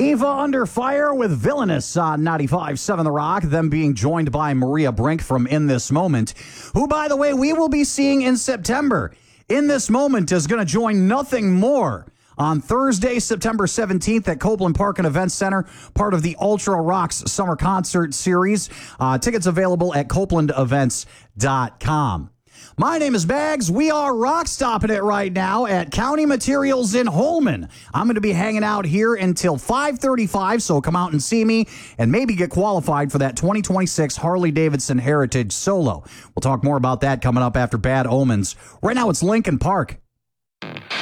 Eva Under Fire with Villainous on 95.7 The Rock, them being joined by Maria Brink from In This Moment, who, by the way, we will be seeing in September. In This Moment is going to join Nothing More on Thursday, September 17th at Copeland Park and Events Center, part of the Ultra Rocks Summer Concert Series. Tickets available at copelandevents.com. My name is Bags. We are rock stopping it right now at County Materials in Holmen. I'm going to be hanging out here until 5:35, so come out and see me and maybe get qualified for that 2026 Harley-Davidson Heritage Solo. We'll talk more about that coming up after Bad Omens. Right now it's Linkin Park.